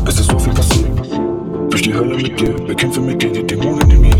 Es ist so viel passiert. Durch die Hölle mit dir, bekämpfe mit dir die Dämonen in mir.